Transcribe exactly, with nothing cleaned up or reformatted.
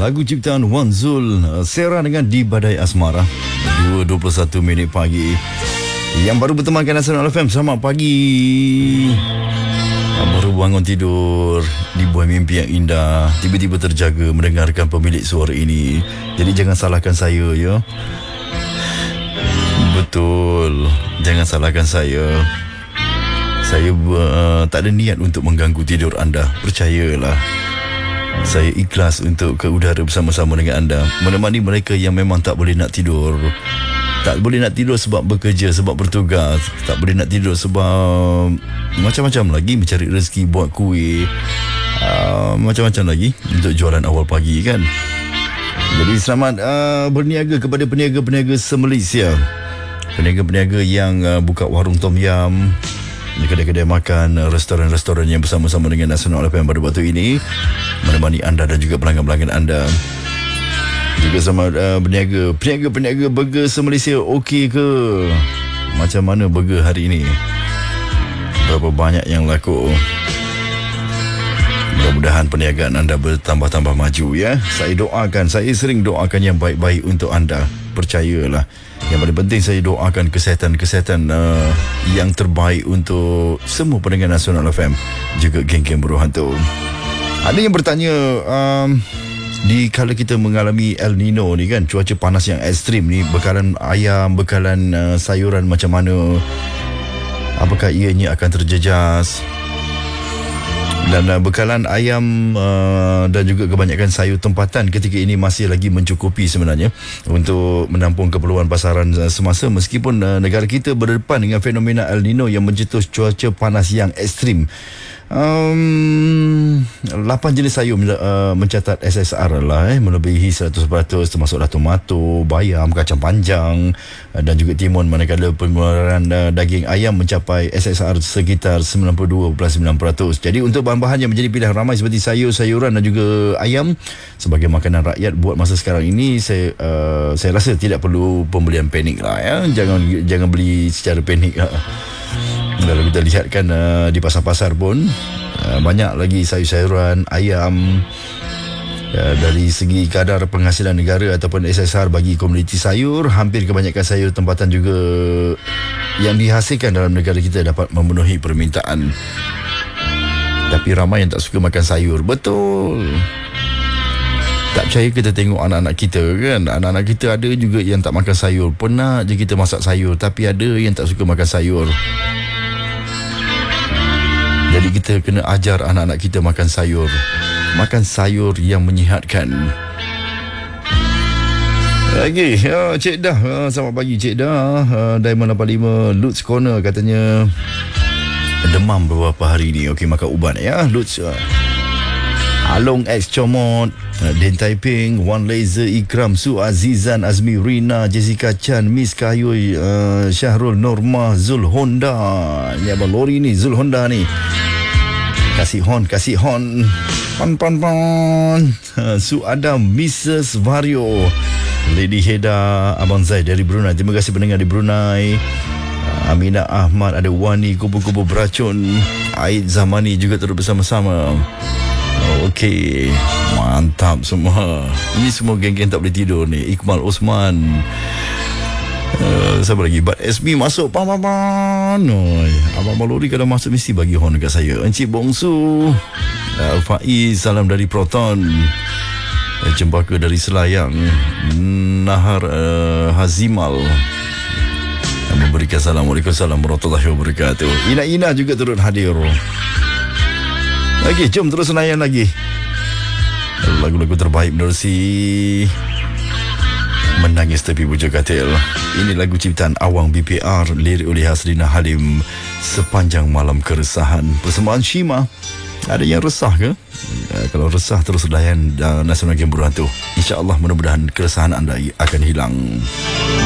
lagu ciptaan Wan Zul, Sera dengan Di Badai Asmara. dua dua puluh satu minit pagi. Yang baru bertemankan Nasional F M, selamat pagi. Baru bangun tidur, dibuai mimpi yang indah, tiba-tiba terjaga mendengarkan pemilik suara ini. Jadi jangan salahkan saya, ya. Betul, jangan salahkan saya. Saya uh, tak ada niat untuk mengganggu tidur anda. Percayalah, saya ikhlas untuk ke udara bersama-sama dengan anda, menemani mereka yang memang tak boleh nak tidur. Tak boleh nak tidur sebab bekerja, sebab bertugas. Tak boleh nak tidur sebab macam-macam lagi, mencari rezeki, buat kuih, uh, macam-macam lagi untuk jualan awal pagi, kan. Jadi selamat uh, berniaga kepada peniaga-peniaga se-Malaysia, peniaga-peniaga yang uh, buka warung tom yam, kedai-kedai makan, restoran-restoran yang bersama-sama dengan Nasional F M pada waktu ini, menemani anda dan juga pelanggan-pelanggan anda. Juga sama uh, berniaga, peniaga-peniaga burger se-Malaysia, okey ke? Macam mana burger hari ini? Berapa banyak yang laku? Mudah-mudahan perniagaan anda bertambah-tambah maju, ya. Saya doakan, saya sering doakan yang baik-baik untuk anda. Percayalah. Yang paling penting saya doakan kesihatan-kesihatan uh, yang terbaik untuk semua pendengar Nasional F M, juga geng-geng buruh hantu. Ada yang bertanya, um, di kala kita mengalami El Nino ni, kan, cuaca panas yang ekstrim ni, bekalan ayam, bekalan uh, sayuran macam mana? Apakah ianya akan terjejas? Dan uh, bekalan ayam uh, dan juga kebanyakan sayur tempatan ketika ini masih lagi mencukupi sebenarnya untuk menampung keperluan pasaran uh, semasa, meskipun uh, negara kita berdepan dengan fenomena El Nino yang mencetus cuaca panas yang ekstrim. Um, lapan jenis sayur uh, mencatat S S R lah, eh, melebihi seratus peratus, termasuklah tomato, bayam, kacang panjang uh, dan juga timun, manakala pengeluaran uh, daging ayam mencapai S S R sekitar sembilan puluh dua perpuluhan sembilan peratus. Jadi untuk bahan-bahan yang menjadi pilihan ramai seperti sayur-sayuran dan juga ayam sebagai makanan rakyat buat masa sekarang ini, saya uh, saya rasa tidak perlu pembelian panik lah, ya. Jangan jangan beli secara panik. Kalau kita lihatkan uh, di pasar-pasar pun uh, banyak lagi sayur-sayuran, ayam. Uh, dari segi kadar penghasilan negara ataupun S S R bagi komuniti sayur, hampir kebanyakan sayur tempatan juga yang dihasilkan dalam negara kita dapat memenuhi permintaan. Tapi ramai yang tak suka makan sayur. Betul. Tak percaya kita tengok anak-anak kita, kan. Anak-anak kita ada juga yang tak makan sayur. Penat je kita masak sayur, tapi ada yang tak suka makan sayur. Jadi kita kena ajar anak-anak kita makan sayur. Makan sayur yang menyihatkan. Lagi, oh, Cik Dah, oh, selamat pagi Cik Dah. uh, Diamond lapan puluh lima, Lutz Corner katanya demam beberapa hari ni. Okey, makan ubat, ya Lutz. uh, Along X Comot, uh, Den Taiping, Wan Laser, Ikram, Su Azizan, Azmi, Rina, Jessica Chan, Miss Kayuy, uh, Syahrul, Norma, Zul Honda. Ni abang lori ni, Zul Honda ni. Kasih hon, kasih hon. Pan, pan, pan. Uh, Su Adam, Missus Vario, Lady Heda, Abang Zaid dari Brunei. Terima kasih pendengar di Brunei. uh, Aminah Ahmad, ada Wani, kubu-kubu beracun. Aid Zamani juga terus bersama-sama. Okey, mantap semua. Ini semua geng-geng tak boleh tidur ni. Iqmal Osman, uh, siapa lagi? Bat S B masuk. Pam pam pam. Abang Lori kalau masuk mesti bagi horn dekat saya. Encik Bongsu, uh, Faiz, salam dari Proton. uh, Cempaka dari Selayang, Nahar uh, Hazimal uh, memberikan salam. Waalaikumsalam warahmatullahi wabarakatuh. Ina-Ina juga turut hadir. Okey, jom terus layan lagi lagu-lagu terbaik menerusi Menangis Tepi Bujur Katil. Ini lagu ciptaan Awang B P R, lirik oleh Hasrina Halim, Sepanjang Malam Keresahan. Persembahan Shima. Ada yang resah ke? Uh, kalau resah, terus layan uh, Nasional Game Buruh Hantu. InsyaAllah mudah-mudahan keresahan anda akan hilang.